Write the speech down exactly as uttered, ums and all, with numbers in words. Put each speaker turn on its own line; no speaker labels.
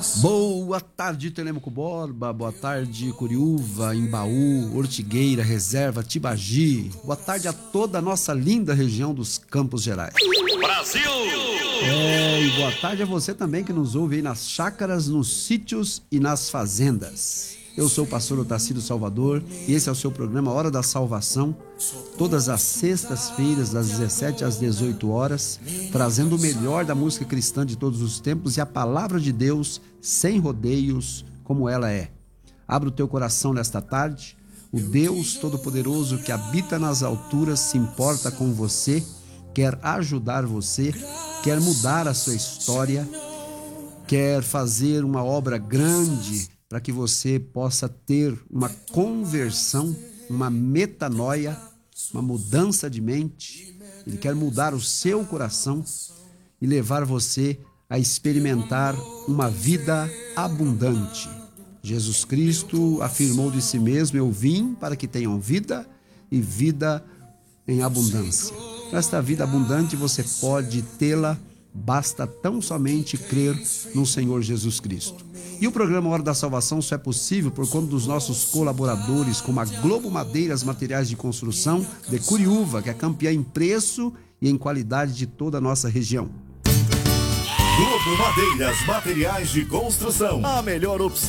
Boa tarde, Telêmaco Borba, boa tarde, Curiúva, Embaú, Ortigueira, Reserva, Tibagi. Boa tarde a toda a nossa linda região dos Campos Gerais.
Brasil!
É, e boa tarde a você também que nos ouve aí nas chácaras, nos sítios e nas fazendas. Eu sou o pastor Otacílio Salvador e esse é o seu programa Hora da Salvação, todas as sextas-feiras, das dezessete às dezoito horas, trazendo o melhor da música cristã de todos os tempos e a palavra de Deus sem rodeios, como ela é. Abra o teu coração nesta tarde, o Deus Todo-Poderoso que habita nas alturas se importa com você, quer ajudar você, quer mudar a sua história, quer fazer uma obra grande para que você possa ter uma conversão, uma metanoia, uma mudança de mente. Ele quer mudar o seu coração e levar você a experimentar uma vida abundante. Jesus Cristo afirmou de si mesmo: eu vim para que tenham vida e vida em abundância. Esta vida abundante você pode tê-la, basta tão somente crer no Senhor Jesus Cristo. E o programa Hora da Salvação só é possível por conta dos nossos colaboradores, como a Globo Madeiras Materiais de Construção de Curiúva, que é campeã em preço e em qualidade de toda a nossa região.
Globo Madeiras Materiais de Construção, a melhor opção.